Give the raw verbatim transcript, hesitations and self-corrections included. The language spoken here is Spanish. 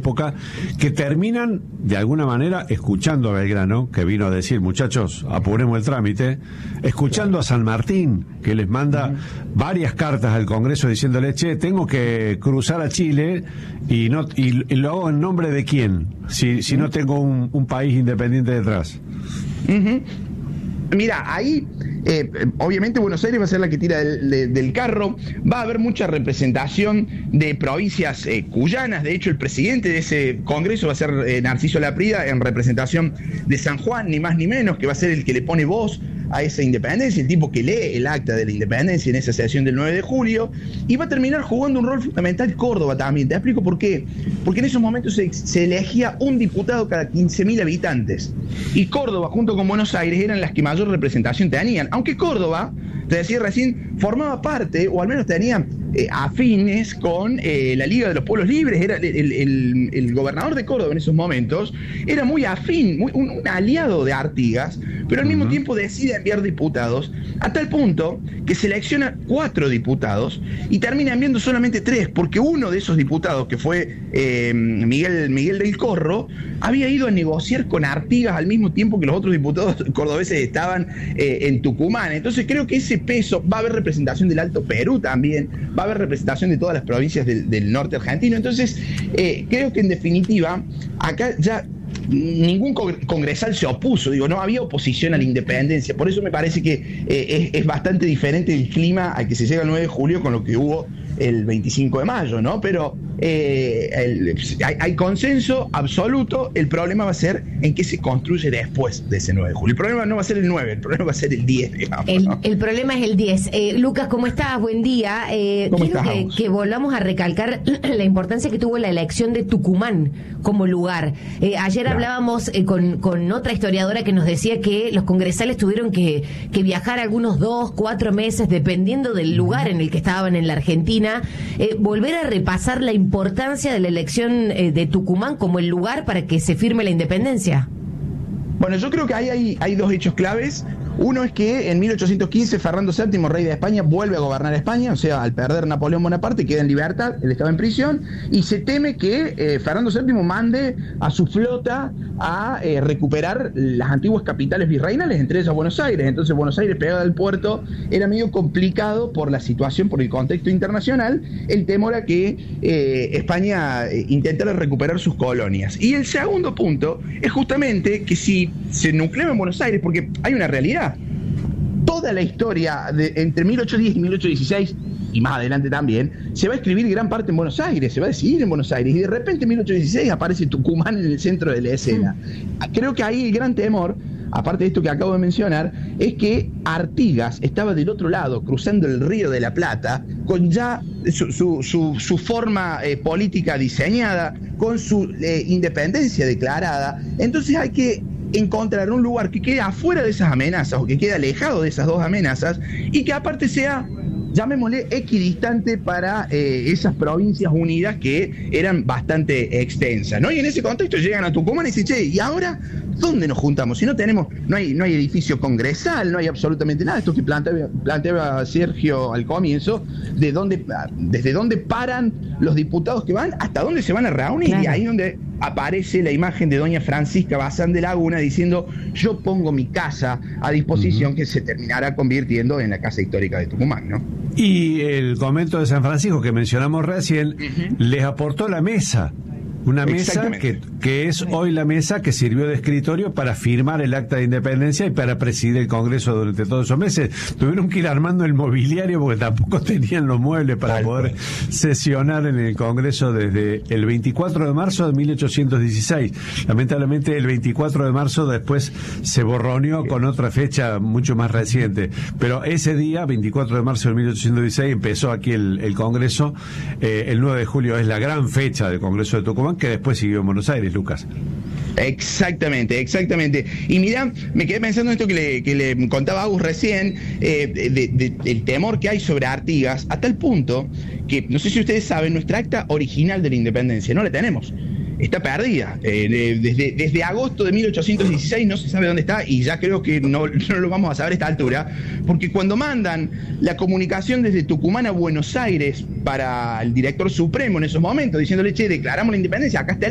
época, que terminan de alguna manera escuchando a Belgrano, que vino a decir, muchachos, apuremos el trámite, escuchando a San Martín, que les manda uh-huh. varias cartas al Congreso diciéndole, che, tengo que cruzar a Chile y no y, y lo hago en nombre de quién, si, si uh-huh. no tengo un, un país independiente detrás. Uh-huh. Mira, ahí eh, obviamente Buenos Aires va a ser la que tira del, de, del carro, va a haber mucha representación de provincias eh, cuyanas. De hecho, el presidente de ese congreso va a ser eh, Narciso Laprida, en representación de San Juan, ni más ni menos, que va a ser el que le pone voz a esa independencia, el tipo que lee el acta de la independencia en esa sesión del nueve de julio, y va a terminar jugando un rol fundamental Córdoba también. Te explico por qué. Porque en esos momentos se, se elegía un diputado cada quince mil habitantes, y Córdoba junto con Buenos Aires eran las que mayor representación tenían, aunque Córdoba, te decía recién, formaba parte, o al menos tenía eh, afines con eh, la Liga de los Pueblos Libres. Era el, el, el, el gobernador de Córdoba en esos momentos era muy afín, muy, un, un aliado de Artigas, pero al mismo uh-huh. tiempo decide enviar diputados, a tal punto que selecciona cuatro diputados y termina enviando solamente tres, porque uno de esos diputados, que fue eh, Miguel, Miguel del Corro, había ido a negociar con Artigas al mismo tiempo que los otros diputados cordobeses estaban eh, en Tucumán. Entonces creo que ese peso, va a haber representación del Alto Perú también, va a haber representación de todas las provincias del, del norte argentino. Entonces eh, creo que en definitiva acá ya ningún congresal se opuso, digo, no había oposición a la independencia. Por eso me parece que eh, es, es bastante diferente el clima al que se llega el nueve de julio con lo que hubo el veinticinco de mayo, ¿no? Pero eh, el, hay, hay consenso absoluto. El problema va a ser en qué se construye después de ese nueve de julio. El problema no va a ser el nueve, el problema va a ser el diez, digamos. El, ¿no? el problema es el diez. Eh, Lucas, ¿cómo estás? Buen día. Eh, ¿Cómo quiero estás, que, que volvamos a recalcar la importancia que tuvo la elección de Tucumán como lugar. Eh, ayer claro. hablábamos eh, con, con otra historiadora que nos decía que los congresales tuvieron que, que viajar algunos dos, cuatro meses, dependiendo del lugar en el que estaban en la Argentina. Eh, volver a repasar la importancia de la elección eh, de Tucumán como el lugar para que se firme la independencia. Bueno, yo creo que ahí hay, hay dos hechos claves. Uno es que en mil ochocientos quince Fernando séptimo, rey de España, vuelve a gobernar España, o sea, al perder Napoleón Bonaparte queda en libertad, él estaba en prisión, y se teme que eh, Fernando séptimo mande a su flota a eh, recuperar las antiguas capitales virreinales, entre ellas Buenos Aires. Entonces Buenos Aires, pegada al puerto, era medio complicado por la situación, por el contexto internacional, el temor a que eh, España eh, intentara recuperar sus colonias. Y el segundo punto es justamente que si se nucleaba en Buenos Aires, porque hay una realidad, toda la historia de entre mil ochocientos diez y mil ochocientos dieciséis, y más adelante también, se va a escribir gran parte en Buenos Aires, se va a decidir en Buenos Aires, y de repente en mil ochocientos dieciséis aparece Tucumán en el centro de la escena. Creo que ahí el gran temor, aparte de esto que acabo de mencionar, es que Artigas estaba del otro lado, cruzando el Río de la Plata, con ya su, su, su, su forma eh, política diseñada, con su eh, independencia declarada. Entonces hay que encontrar un lugar que quede afuera de esas amenazas, o que quede alejado de esas dos amenazas, y que aparte sea, llamémosle, equidistante para eh, esas provincias unidas que eran bastante extensas, ¿no? Y en ese contexto llegan a Tucumán y dicen, che, ¿y ahora dónde nos juntamos? Si no tenemos, no hay, no hay edificio congresal, no hay absolutamente nada. Esto que planteaba, planteaba Sergio al comienzo, de dónde, desde dónde paran los diputados que van, hasta dónde se van a reunir. Claro. Y ahí es donde aparece la imagen de doña Francisca Bazán de Laguna diciendo, yo pongo mi casa a disposición, uh-huh. que se terminará convirtiendo en la casa histórica de Tucumán, ¿no? Y el convento de San Francisco que mencionamos recién, uh-huh. les aportó la mesa. Una mesa que, que es hoy la mesa que sirvió de escritorio para firmar el acta de independencia y para presidir el Congreso durante todos esos meses. Tuvieron que ir armando el mobiliario porque tampoco tenían los muebles para Tal poder cual. sesionar en el Congreso desde el veinticuatro de marzo de mil ochocientos dieciséis. Lamentablemente el veinticuatro de marzo después se borroneó con otra fecha mucho más reciente. Pero ese día, veinticuatro de marzo de mil ochocientos dieciséis, empezó aquí el, el Congreso. Eh, el nueve de julio es la gran fecha del Congreso de Tucumán, que después siguió en Buenos Aires, Lucas. Exactamente, exactamente. Y mirá, me quedé pensando en esto que le, que le contaba Agus recién, eh, de, de, del temor que hay sobre Artigas, a tal punto que, no sé si ustedes saben, nuestra acta original de la independencia no la tenemos. Está perdida. Eh, desde, desde agosto de mil ochocientos dieciséis no se sabe dónde está, y ya creo que no, no lo vamos a saber a esta altura, porque cuando mandan la comunicación desde Tucumán a Buenos Aires para el director supremo en esos momentos, diciéndole, che, declaramos la independencia, acá está el